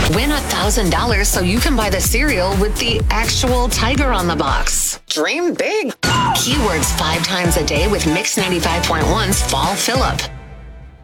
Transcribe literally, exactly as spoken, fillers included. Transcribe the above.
Win one thousand dollars so you can buy the cereal with the actual tiger on the box. Dream big. Keywords five times a day with Mix ninety-five point one's Fall Fill-Up.